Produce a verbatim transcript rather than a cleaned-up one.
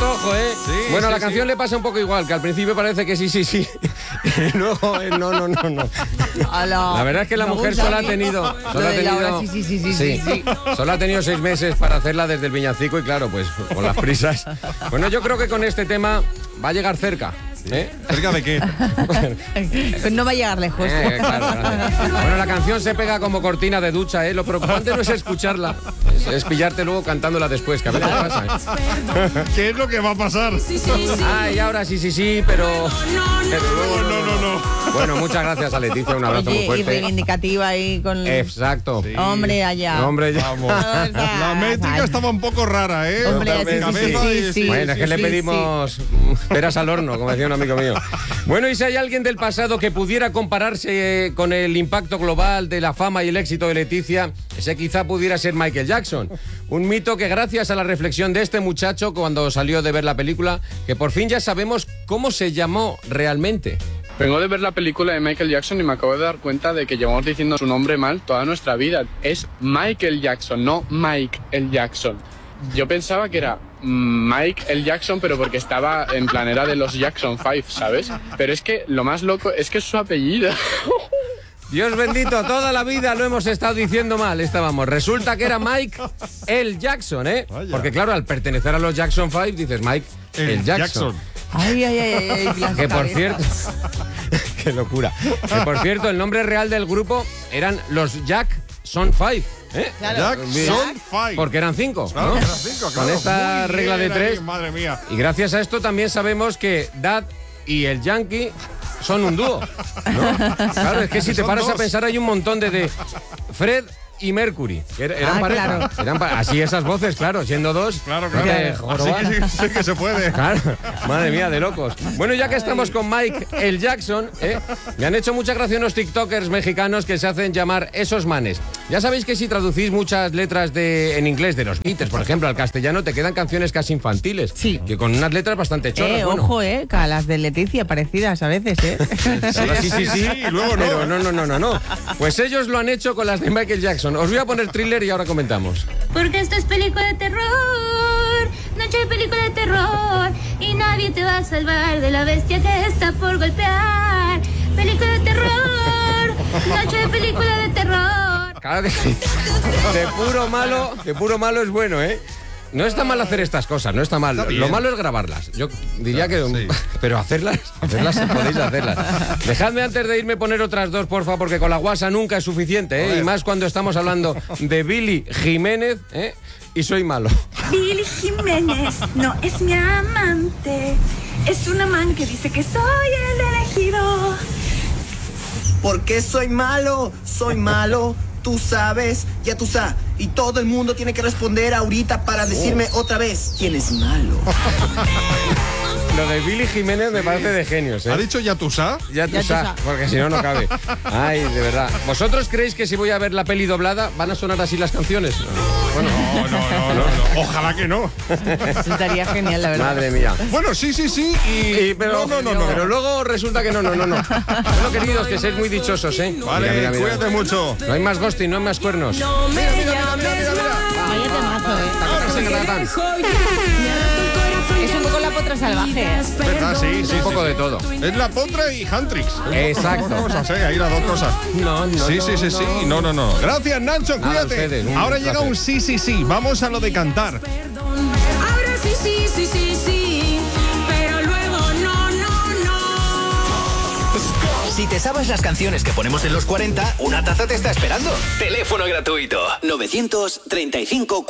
esto, ojo, ¿eh? Sí, bueno, a sí, la canción sí. le pasa un poco igual, que al principio parece que sí, sí, sí. Luego, eh, no, no, no, no. Ala. La verdad es que la Me mujer gusta solo a ha mí. tenido... Lo Solo ha de la hora, tenido sí, sí, sí, sí, sí, sí. Solo ha tenido seis meses para hacerla desde el Villancico y claro, pues con las prisas. Bueno, yo creo que con este tema va a llegar cerca. ¿Eh? ¿Cerca de qué? Pues no va a llegar lejos. Eh, claro, gracias. Bueno, la canción se pega como cortina de ducha, ¿eh? Lo preocupante no es escucharla, es, es pillarte luego cantándola después, que a veces pasa. ¿eh? ¿Qué es lo que va a pasar? Ah, y ahora sí, sí, sí, pero... pero luego No, no, no. Bueno, muchas gracias a Leticia, un abrazo muy Oye, y fuerte. reivindicativa ahí con... Exacto. Sí. Hombre, allá. Hombre, ya. Vamos. La métrica estaba un poco rara, ¿eh? Hombre, sí, sí, Cabeza sí, y- sí. Bueno, es que sí, le sí, pedimos peras al horno, como decía un amigo mío. Bueno, y si hay alguien del pasado que pudiera compararse eh, con el impacto global de la fama y el éxito de Leticia, ese quizá pudiera ser Michael Jackson. Un mito que gracias a la reflexión de este muchacho cuando salió de ver la película, que por fin ya sabemos cómo se llamó realmente. Vengo de ver la película de Michael Jackson y me acabo de dar cuenta de que llevamos diciendo su nombre mal toda nuestra vida. Es Michael Jackson, no Mike el Jackson. Yo pensaba que era Mike el Jackson, pero porque estaba en plan, era de los Jackson cinco, ¿sabes? Pero es que lo más loco es que es su apellido. Dios bendito, toda la vida lo hemos estado diciendo mal, estábamos. Resulta que era Mike el Jackson, ¿eh? Vaya. Porque claro, al pertenecer a los Jackson cinco dices Mike el, El Jackson. Jackson. Ay, ay, ay, ay, ay, las Que por cabezas. cierto, qué locura. Que por cierto, el nombre real del grupo eran los Jackson cinco, ¿eh? Claro. Jackson Five. Porque eran cinco, Claro, ¿no? que eran cinco, claro. Con esta Muy regla de bien ahí, tres. madre mía. Y gracias a esto también sabemos que Dad y el Yankee son un dúo, ¿no? Claro, es que si te Son paras a dos. pensar hay un montón de, de Fred y Mercury, que er- eran Ah, pareja. claro. Eran pa- así esas voces, claro, siendo dos. Claro, no te claro. jorobas. Así que sí, sí que se puede. Claro, madre mía, de locos. Bueno, ya que estamos con Mike el Jackson, ¿eh? Me han hecho mucha gracia unos tiktokers mexicanos que se hacen llamar esos manes. Ya sabéis que si traducís muchas letras de, en inglés de los Beatles, por ejemplo, al castellano, te quedan canciones casi infantiles. Sí. Que con unas letras bastante choras. Eh, bueno. ojo, eh, que a las de Leticia parecidas a veces, eh. Sí, sí, sí, y luego no. Pero no, no, no, no, no. Pues ellos lo han hecho con las de Michael Jackson. Os voy a poner thriller y ahora comentamos. Porque esto es película de terror, noche de película de terror, y nadie te va a salvar de la bestia que está por golpear. Película de terror, noche de película de terror. Claro que sí. De puro malo, de puro malo es bueno, ¿eh? No está mal hacer estas cosas, no está mal. Está bien. Lo malo es grabarlas. Yo diría Claro, que... sí. Pero hacerlas, hacerlas podéis hacerlas. Dejadme antes de irme poner otras dos, porfa, porque con la guasa nunca es suficiente, A ¿eh? ver. Y más cuando estamos hablando de Billy Jiménez, ¿eh? Y soy malo. Billy Jiménez no es mi amante, es una man que dice que soy el elegido. Porque soy malo, soy malo, tú sabes, ya tú sabes. Y todo el mundo tiene que responder ahorita para decirme otra vez quién es malo. Lo de Billy Jiménez me parece de genios, ¿eh? ¿Ha dicho Yatusa? Ya tú Ya tú sabes, sa- porque si no, no cabe. Ay, de verdad. ¿Vosotros creéis que si voy a ver la peli doblada van a sonar así las canciones? Bueno, No, no, no, no, no. Ojalá que no. Eso estaría genial, la verdad. madre mía. Bueno, sí, sí, sí. Y, Y, pero, no, no, no, no. pero luego resulta que no, no, no, no. Bueno, queridos, que seis muy dichosos, ¿eh? Vale, Mira, mira, mira. cuídate mucho. No hay más ghosting, no hay más cuernos. No me Mira, mira, llames mira, mira, mira. Vaya temazo, eh. Tacatán, tacatán. Es un poco la potra salvaje. ¿Verdad? Sí, sí. Un poco de todo. Es la potra y Huntrix. Exacto. Dos cosas, ¿eh? Ahí las dos cosas. No, no, Sí, no, sí, sí, sí. No, no, no. Gracias, Nacho. Nada, Cuídate. ustedes, un Ahora placer. llega un sí, sí, sí. Vamos a lo de cantar. Ahora sí, sí, sí, sí, sí, pero luego no, no, no. Si te sabes las canciones que ponemos en los cuarenta, una taza te está esperando. Teléfono gratuito. novecientos treinta y cinco